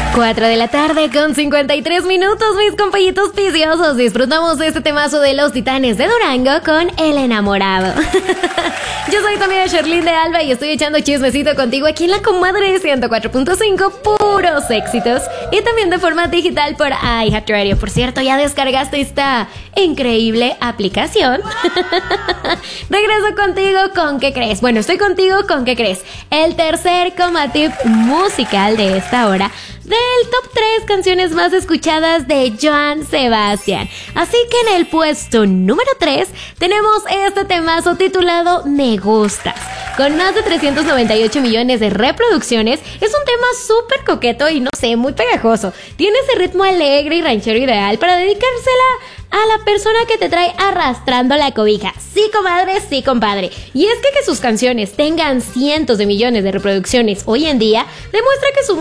4 de la tarde con 53 minutos, mis compañitos viciosos. Disfrutamos de este temazo de Los Titanes de Durango con El Enamorado. Yo soy tu amiga Sherlyn de Alba y estoy echando chismecito contigo aquí en la Comadre 104.5, puros éxitos. Y también de forma digital por iHeartRadio. Por cierto, ¿ya descargaste esta increíble aplicación? Regreso contigo con ¿qué crees? Bueno, estoy contigo con ¿qué crees? El tercer comatip musical de esta hora del top 3 canciones más escuchadas de Joan Sebastián. Así que en el puesto número 3 tenemos este temazo titulado Me Gustas. Con más de 398 millones de reproducciones, es un tema súper coqueto y no sé, muy pegajoso. Tiene ese ritmo alegre y ranchero ideal para dedicársela a la persona que te trae arrastrando la cobija. Sí, comadre, sí, compadre. Y es que sus canciones tengan cientos de millones de reproducciones hoy en día demuestra que su